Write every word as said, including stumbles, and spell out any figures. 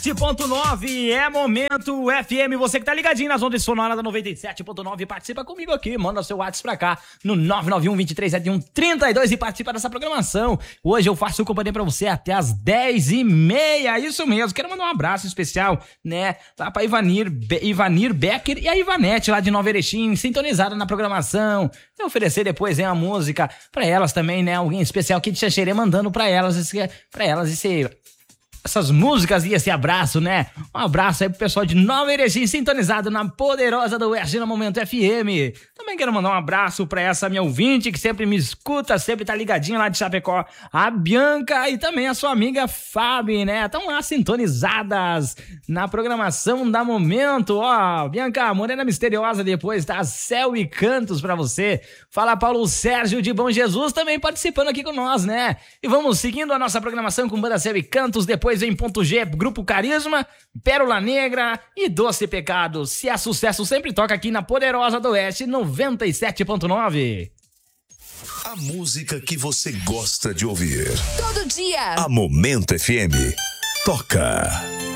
sete ponto nove é Momento F M. Você que tá ligadinho nas ondas sonoras da noventa e sete ponto nove, participa comigo aqui. Manda seu WhatsApp pra cá no nove nove um, dois três sete um, três dois e participa dessa programação. Hoje eu faço companhia pra você até as dez e meia. Isso mesmo. Quero mandar um abraço especial, né? Lá pra Ivanir, Be- Ivanir Becker e a Ivanete lá de Nova Erechim, sintonizada na programação. Eu oferecer depois, hein, a música pra elas também, né? Alguém especial que de Xanxerê mandando pra elas, esse, pra elas esse... essas músicas e esse abraço, né? Um abraço aí pro pessoal de Nova Erechim, sintonizado na Poderosa do Oeste, no Momento F M. Também quero mandar um abraço pra essa minha ouvinte que sempre me escuta, sempre tá ligadinha lá de Chapecó, a Bianca e também a sua amiga Fábio, né? Estão lá sintonizadas na programação da Momento. Ó, Bianca, Morena Misteriosa depois, tá? Céu e Cantos pra você. Fala Paulo Sérgio de Bom Jesus também participando aqui com nós, né? E vamos seguindo a nossa programação com Banda Céu e Cantos, depois em Ponto G, Grupo Carisma, Pérola Negra e Doce Pecado. Se é sucesso, sempre toca aqui na Poderosa do Oeste, noventa e sete ponto nove. A música que você gosta de ouvir. Todo dia. A Momento F M. Toca.